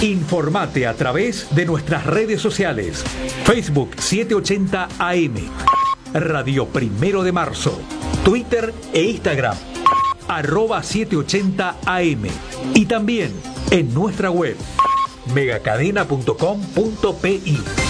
Informate a través de nuestras redes sociales. Facebook 780 AM, Radio Primero de Marzo, Twitter e Instagram, @780 AM, y también en nuestra web megacadena.com.pi.